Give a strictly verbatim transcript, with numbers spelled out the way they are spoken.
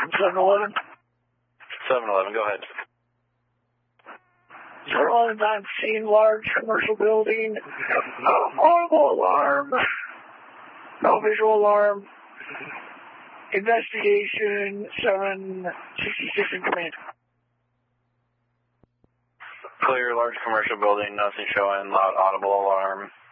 seven eleven. seven eleven, go ahead. Zero on nine scene, large commercial building. Uh, audible alarm. No visual alarm. Investigation seven sixty-six in command. Clear, large commercial building, nothing showing, loud audible alarm.